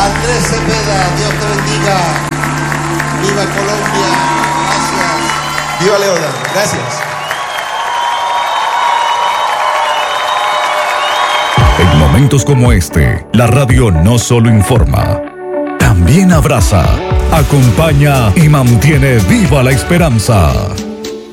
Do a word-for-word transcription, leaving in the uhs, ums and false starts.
Andrés Cepeda, Dios te bendiga. Viva Colombia. Gracias. Viva Leodan. Gracias. En momentos como este, la radio no solo informa, también abraza, acompaña y mantiene viva la esperanza.